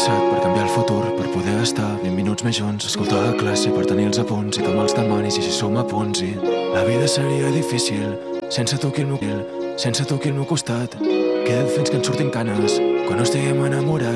passat per canviar el futur, per poder estar 20 minuts més junts, escoltar a classe per tenir els apunts i com els demanis i si som a punts i la vida seria difícil sense tu aquí al meu costat. Queda't fins que ens surtin canes quan no estiguem enamorats.